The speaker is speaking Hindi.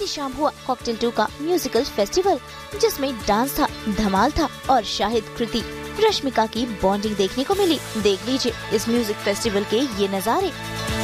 बीती शाम हुआ कॉकटेल 2 का म्यूजिकल फेस्टिवल, जिसमें डांस था, धमाल था और शाहिद, कृति, रश्मिका की बॉन्डिंग देखने को मिली। देख लीजिए इस म्यूजिक फेस्टिवल के ये नज़ारे।